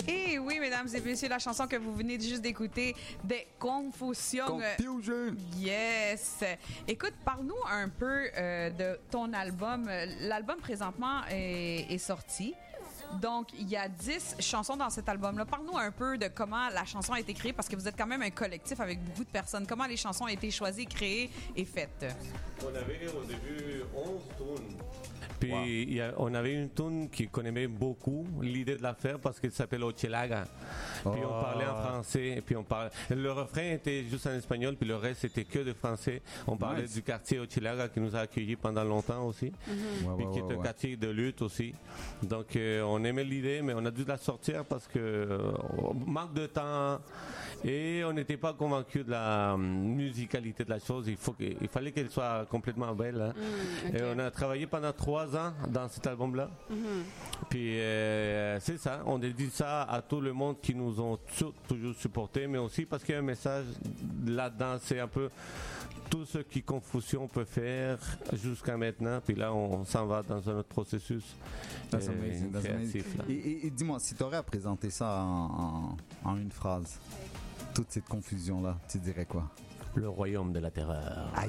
Et oui, mesdames et messieurs, la chanson que vous venez juste d'écouter, de Confusion. Yes. Écoute, parle-nous un peu de ton album. L'album présentement est sorti. Donc, il y a 10 chansons dans cet album-là. Parle-nous un peu de comment la chanson a été créée, parce que vous êtes quand même un collectif avec beaucoup de personnes. Comment les chansons ont été choisies, créées et faites? On avait au début 11 tunes. Puis on avait une tune qu'on aimait beaucoup, l'idée de la faire, parce qu'elle s'appelle Ochelaga. Puis on parlait en français, puis on parlait. Le refrain était juste en espagnol, puis le reste était que de français. On parlait du quartier Ochelaga qui nous a accueillis pendant longtemps aussi, puis qui est un quartier de lutte aussi. Donc on aimait l'idée, mais on a dû la sortir parce que manque de temps et on n'était pas convaincus de la musicalité de la chose. Il fallait qu'elle soit complètement belle. Hein. Et on a travaillé pendant 3 ans dans cet album-là. Puis c'est ça, on dédie ça à tout le monde qui nous ont toujours supportés, mais aussi parce qu'il y a un message là-dedans. C'est un peu tout ce que Confusion peut faire jusqu'à maintenant. Puis là, on s'en va dans un autre processus. That's amazing. Et dis-moi, si tu aurais à présenter ça en une phrase, toute cette confusion-là, tu dirais quoi? Le royaume de la terreur. Aïe.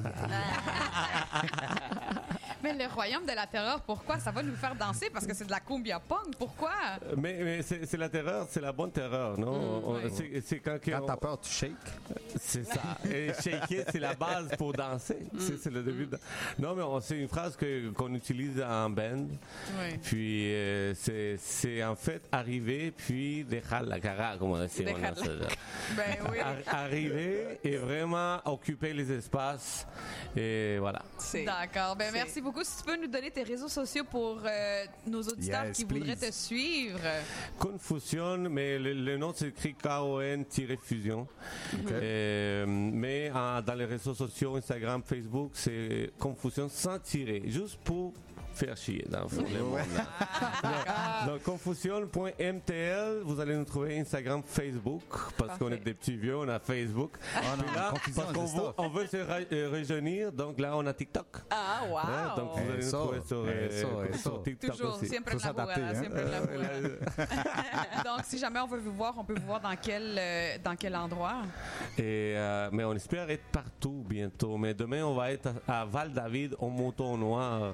Mais le royaume de la terreur, pourquoi? Ça va nous faire danser parce que c'est de la cumbia punk. Pourquoi? Mais c'est la terreur, c'est la bonne terreur, non? C'est quand t'as peur, tu shakes. C'est ça. Et shaker, c'est la base pour danser. C'est le début. Non, mais c'est une phrase qu'on utilise en band. Oui. Puis c'est en fait arriver, puis dejar la cara, comme on dit. Ben oui. Arriver et vraiment occuper les espaces. Et voilà. D'accord. Ben merci beaucoup. Si tu peux nous donner tes réseaux sociaux pour nos auditeurs qui voudraient te suivre. Confusion, mais le nom s'écrit K-O-N-Fusion. Mais dans les réseaux sociaux, Instagram, Facebook, c'est Confusion sans tirer, juste pour faire chier dans le fond. Donc confusion.mtl, vous allez nous trouver Instagram, Facebook, parce qu'on est des petits vieux, on a Facebook. Parce qu'on veut se rajeunir, donc là on a TikTok. Ah, wow! Donc vous allez nous trouver sur TikTok. Toujours, aussi. siempre la jugada. Donc si jamais on veut vous voir, on peut vous voir dans quel endroit? Mais on espère être partout bientôt. Mais demain on va être à Val-David au Mouton Noir.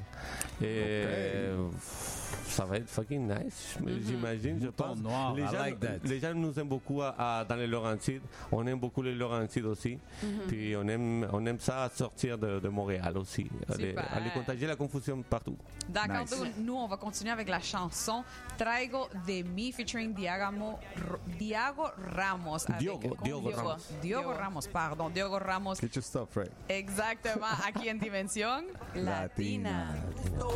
Ça va être fucking nice, j'imagine, je pense. Noir, les gens nous aiment beaucoup dans les Laurentides. On aime beaucoup les Laurentides aussi. Puis on aime ça sortir de Montréal aussi. Aller contagier la confusion partout. D'accord. Nice. Nous, on va continuer avec la chanson Traigo de Mi featuring Diogo Ramos. Diogo Ramos. Get your stuff right. Exactement. Aquí en Dimensión Latina.